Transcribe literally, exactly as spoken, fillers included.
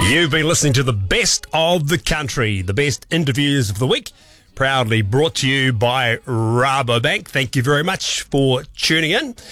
You've been listening to the best of the country, the best interviews of the week, proudly brought to you by Rabobank. Thank you very much for tuning in.